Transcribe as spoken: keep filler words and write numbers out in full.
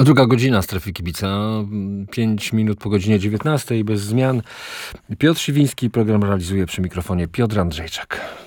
Druga godzina Strefy Kibica, pięć minut po godzinie dziewiętnastej, bez zmian. Piotr Siwiński, program realizuje przy mikrofonie Piotr Andrzejczak.